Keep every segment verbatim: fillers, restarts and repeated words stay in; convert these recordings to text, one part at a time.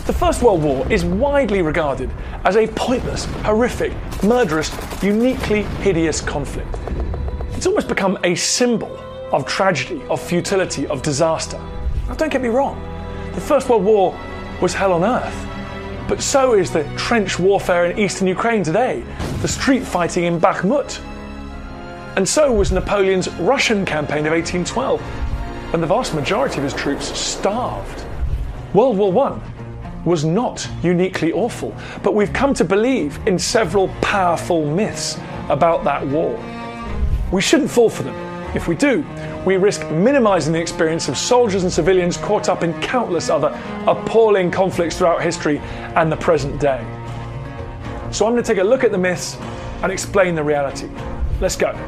The First World War is widely regarded as a pointless, horrific, murderous, uniquely hideous conflict. It's almost become a symbol of tragedy, of futility, of disaster. Now, don't get me wrong, the First World War was hell on earth, but so is the trench warfare in eastern Ukraine today, the street fighting in Bakhmut. And so was Napoleon's Russian campaign of eighteen twelve, when the vast majority of his troops starved. World War One was not uniquely awful, but we've come to believe in several powerful myths about that war. We shouldn't fall for them. If we do, we risk minimizing the experience of soldiers and civilians caught up in countless other appalling conflicts throughout history and the present day. So I'm going to take a look at the myths and explain the reality. Let's go.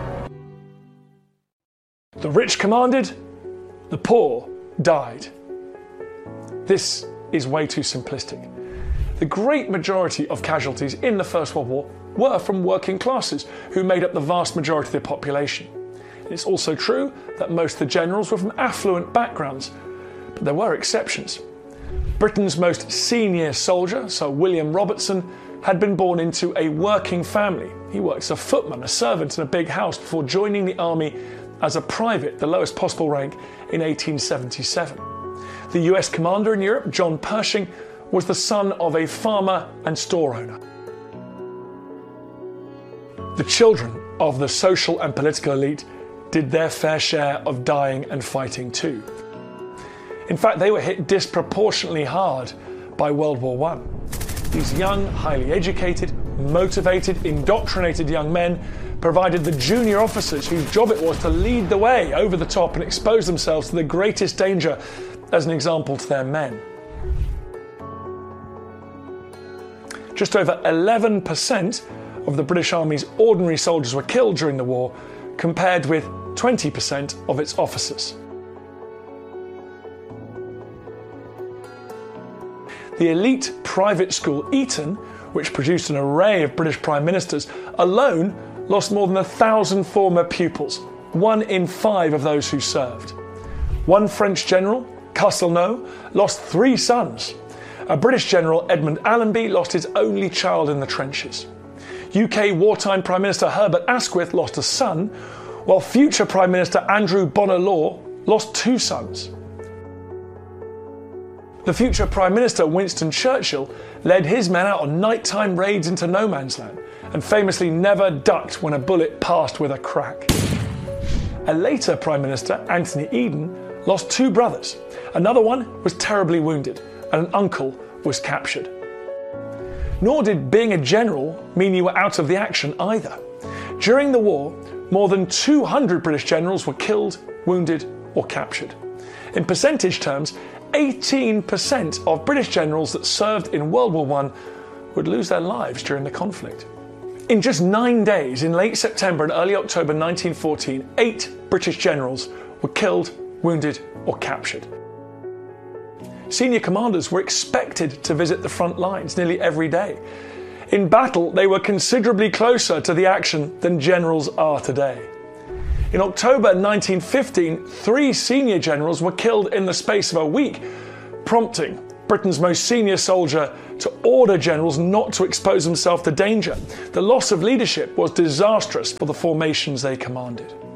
The rich commanded, the poor died. This is way too simplistic. The great majority of casualties in the First World War were from working classes, who made up the vast majority of the population. It's also true that most of the generals were from affluent backgrounds, but there were exceptions. Britain's most senior soldier, Sir William Robertson, had been born into a working family. He worked as a footman, a servant in a big house before joining the army as a private, the lowest possible rank, in eighteen seventy-seven. The U S commander in Europe, John Pershing, was the son of a farmer and store owner. The children of the social and political elite did their fair share of dying and fighting too. In fact, they were hit disproportionately hard by World War One. These young, highly educated, motivated, indoctrinated young men provided the junior officers whose job it was to lead the way over the top and expose themselves to the greatest danger as an example to their men. Just over eleven percent of the British Army's ordinary soldiers were killed during the war, compared with twenty percent of its officers. The elite private school Eton, which produced an array of British prime ministers, alone lost more than a thousand former pupils, one in five of those who served. One French general, Castelnau, lost three sons. A British general, Edmund Allenby, lost his only child in the trenches. U K wartime Prime Minister Herbert Asquith lost a son, while future Prime Minister Andrew Bonar Law lost two sons. The future Prime Minister Winston Churchill led his men out on nighttime raids into no man's land and famously never ducked when a bullet passed with a crack. A later Prime Minister, Anthony Eden, lost two brothers. Another one was terribly wounded, and an uncle was captured. Nor did being a general mean you were out of the action either. During the war, more than two hundred British generals were killed, wounded, or captured. In percentage terms, eighteen percent of British generals that served in World War One would lose their lives during the conflict. In just nine days, in late September and early October nineteen fourteen, eight British generals were killed, wounded, or captured. Senior commanders were expected to visit the front lines nearly every day. In battle, they were considerably closer to the action than generals are today. In October nineteen fifteen, three senior generals were killed in the space of a week, prompting Britain's most senior soldier to order generals not to expose themselves to danger. The loss of leadership was disastrous for the formations they commanded.